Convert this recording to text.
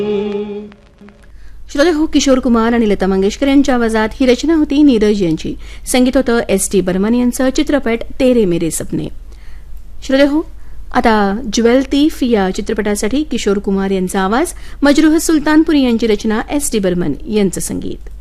श्रोते हो, किशोर कुमार आणि लता मंगेशकर यांच्या आवाजात ही रचना होती नीरज यांची. संगीत होतं S.T. बर्मन यांचं. चित्रपट तेरे मेरे सपने. श्रोते हो, आता ज्वेल तीफ या चित्रपटासाठी किशोर कुमार यांचा आवाज, मजरूह सुलतानपुरी यांची रचना, S.T. बर्मन यांचं संगीत.